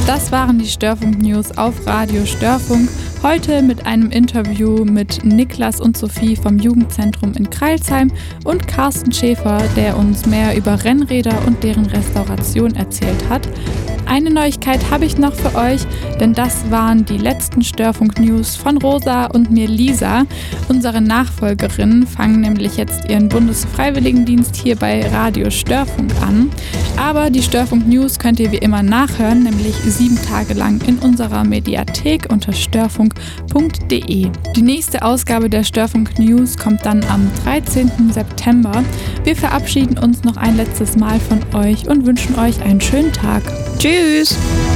Das waren die Störfunk-News auf Radio Störfunk. Heute mit einem Interview mit Niklas und Sophie vom Jugendzentrum in Crailsheim und Carsten Schäfer, der uns mehr über Rennräder und deren Restauration erzählt hat. Eine Neuigkeit habe ich noch für euch, denn das waren die letzten Störfunk-News von Rosa und mir Lisa. Unsere Nachfolgerinnen fangen nämlich jetzt ihren Bundesfreiwilligendienst hier bei Radio Störfunk an. Aber die Störfunk-News könnt ihr wie immer nachhören, nämlich 7 Tage lang in unserer Mediathek unter störfunk.de. Die nächste Ausgabe der Störfunk-News kommt dann am 13. September. Wir verabschieden uns noch ein letztes Mal von euch und wünschen euch einen schönen Tag. Tschüss!